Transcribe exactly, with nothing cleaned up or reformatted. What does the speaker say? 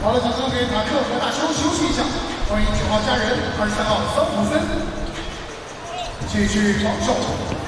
好了，掌声给塔克和大修休息一下。欢迎九号家人，二十三号桑普森继续保重。